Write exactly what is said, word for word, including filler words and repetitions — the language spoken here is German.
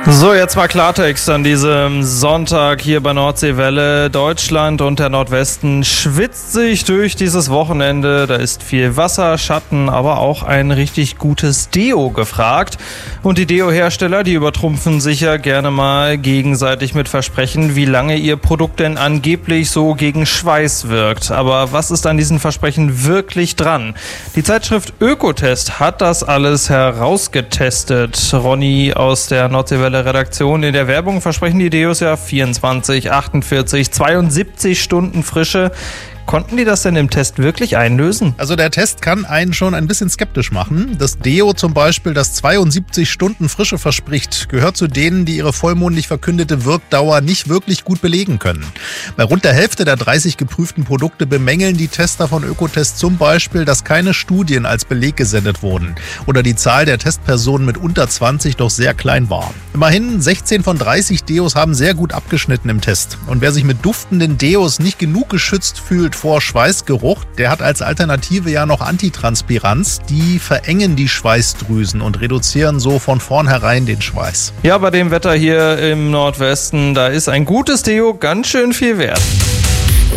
So, jetzt mal Klartext an diesem Sonntag hier bei Nordseewelle. Deutschland und der Nordwesten schwitzt sich durch dieses Wochenende. Da ist viel Wasser, Schatten, aber auch ein richtig gutes Deo gefragt. Und die Deo-Hersteller, die übertrumpfen sich ja gerne mal gegenseitig mit Versprechen, wie lange ihr Produkt denn angeblich so gegen Schweiß wirkt. Aber was ist an diesen Versprechen wirklich dran? Die Zeitschrift Ökotest hat das alles herausgetestet. Ronny aus der Nordseewelle Redaktion. In der Werbung versprechen die Deos ja vierundzwanzig, achtundvierzig, zweiundsiebzig Stunden Frische. Konnten die das denn im Test wirklich einlösen? Also der Test kann einen schon ein bisschen skeptisch machen. Das Deo zum Beispiel, das zweiundsiebzig Stunden Frische verspricht, gehört zu denen, die ihre vollmundig verkündete Wirkdauer nicht wirklich gut belegen können. Bei rund der Hälfte der dreißig geprüften Produkte bemängeln die Tester von Ökotest zum Beispiel, dass keine Studien als Beleg gesendet wurden oder die Zahl der Testpersonen mit unter zwanzig doch sehr klein war. Immerhin sechzehn von dreißig Deos haben sehr gut abgeschnitten im Test. Und wer sich mit duftenden Deos nicht genug geschützt fühlt vor Schweißgeruch, der hat als Alternative ja noch Antitranspiranz. Die verengen die Schweißdrüsen und reduzieren so von vornherein den Schweiß. Ja, bei dem Wetter hier im Nordwesten, da ist ein gutes Deo ganz schön viel wert.